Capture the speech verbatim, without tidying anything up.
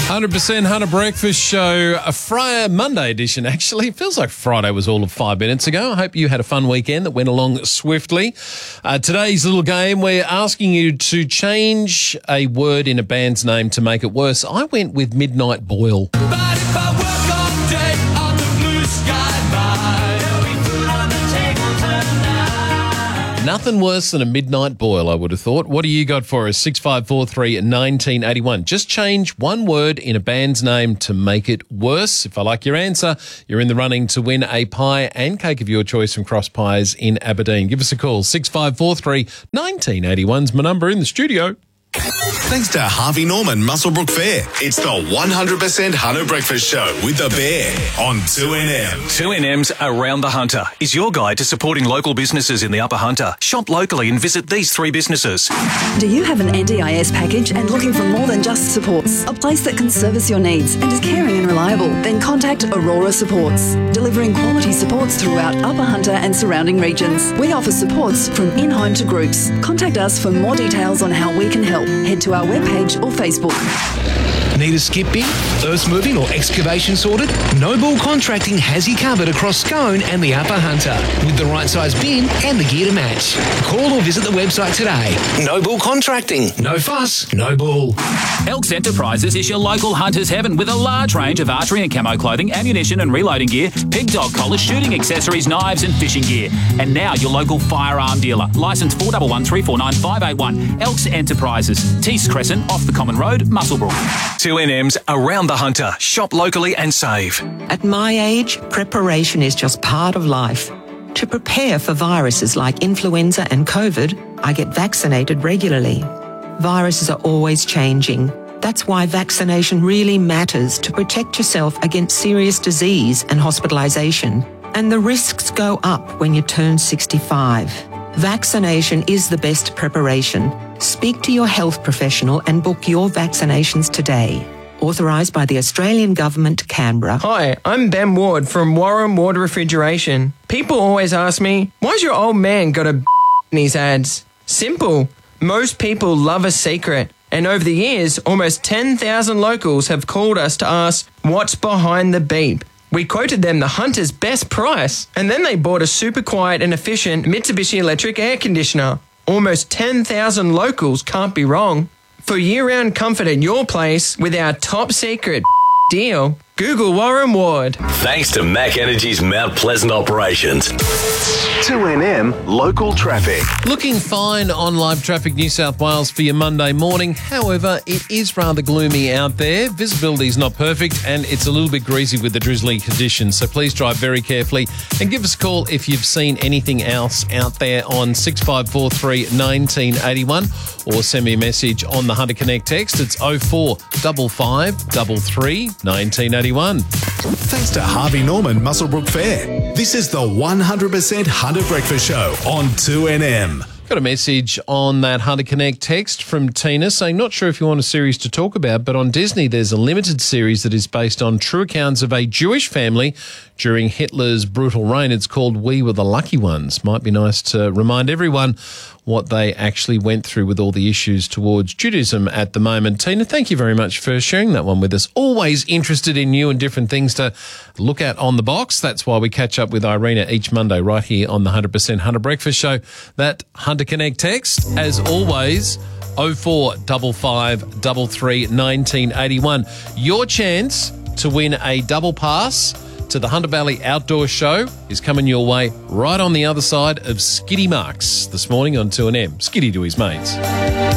hundred percent Hunter Breakfast Show, a Friday, Monday edition, actually. It feels like Friday was all of five minutes ago. I hope you had a fun weekend that went along swiftly. Uh, today's little game, we're asking you to change a word in a band's name to make it worse. I went with Midnight Boil. But if I work all day on the blue sky bar, there'll be food on the table tonight. Nothing worse than a midnight boil, I would have thought. What do you got for us? six five four three, one nine eight one. Just change one word in a band's name to make it worse. If I like your answer, you're in the running to win a pie and cake of your choice from Cross Pies in Aberdeen. Give us a call. six five four three, one nine eight one's my number in the studio. Thanks to Harvey Norman Muswellbrook Fair. It's the one hundred percent Hunter Breakfast Show with the Bear on two N M. two N M's Around the Hunter is your guide to supporting local businesses in the Upper Hunter. Shop locally and visit these three businesses. Do you have an N D I S package and looking for more than just supports? A place that can service your needs and is caring and reliable? Then contact Aurora Supports, delivering quality supports throughout Upper Hunter and surrounding regions. We offer supports from in-home to groups. Contact us for more details on how we can help. Head to our webpage or Facebook. Need a skip bin, earth moving or excavation sorted? Noble Contracting has you covered across Scone and the Upper Hunter with the right size bin and the gear to match. Call or visit the website today. Noble Contracting. No fuss, no bull. Elks Enterprises is your local hunter's heaven with a large range of archery and camo clothing, ammunition and reloading gear, pig dog collars, shooting accessories, knives and fishing gear. And now your local firearm dealer. Licence four one one, three four nine, five eight one. Elks Enterprises. Tees Crescent, off the Common Road, Muswellbrook. two N M's Around the Hunter. Shop locally and save. At my age, preparation is just part of life. To prepare for viruses like influenza and COVID, I get vaccinated regularly. Viruses are always changing. That's why vaccination really matters to protect yourself against serious disease and hospitalisation. And the risks go up when you turn sixty-five. Vaccination is the best preparation. Speak to your health professional and book your vaccinations today. Authorised by the Australian Government, Canberra. Hi, I'm Ben Ward from Warren Ward Refrigeration. People always ask me, why's your old man got a in his ads? Simple. Most people love a secret. And over the years, almost ten thousand locals have called us to ask, what's behind the beep? We quoted them the Hunter's best price, and then they bought a super quiet and efficient Mitsubishi electric air conditioner. Almost ten thousand locals can't be wrong. For year-round comfort at your place with our top secret deal, Google Warren Ward. Thanks to Mac Energy's Mount Pleasant operations. two N M local traffic. Looking fine on Live Traffic New South Wales for your Monday morning. However, it is rather gloomy out there. Visibility is not perfect and it's a little bit greasy with the drizzly conditions. So please drive very carefully and give us a call if you've seen anything else out there on six five four three, one nine eight one or send me a message on the Hunter Connect text. It's oh four five five three three, one nine eight one. Thanks to Harvey Norman Muswellbrook Fair. This is the one hundred percent Hunter Breakfast Show on two N M. Got a message on that Hunter Connect text from Tina saying, not sure if you want a series to talk about, but on Disney there's a limited series that is based on true accounts of a Jewish family during Hitler's brutal reign. It's called We Were the Lucky Ones. Might be nice to remind everyone what they actually went through with all the issues towards Judaism at the moment. Tina, thank you very much for sharing that one with us. Always interested in new and different things to look at on the box. That's why we catch up with Irina each Monday right here on the one hundred percent Hunter Breakfast Show. That Hunter Connect text, as always, oh four five five three three, one nine eight one. Your chance to win a double pass to the Hunter Valley Outdoor Show is coming your way right on the other side of Skiddy Marks this morning on two N M. Skiddy to his mates.